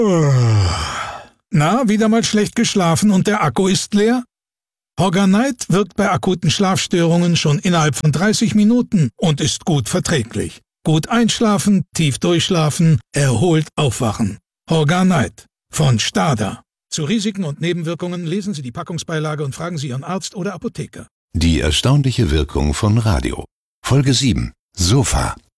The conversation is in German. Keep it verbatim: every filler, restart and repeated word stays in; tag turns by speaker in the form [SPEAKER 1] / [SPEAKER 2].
[SPEAKER 1] Na, wieder mal schlecht geschlafen und der Akku ist leer? Horganite wirkt bei akuten Schlafstörungen schon innerhalb von dreißig Minuten und ist gut verträglich. Gut einschlafen, tief durchschlafen, erholt aufwachen. Horganite von Stada. Zu Risiken und Nebenwirkungen lesen Sie die Packungsbeilage und fragen Sie Ihren Arzt oder Apotheker.
[SPEAKER 2] Die erstaunliche Wirkung von Radio. Folge sieben. Sofa.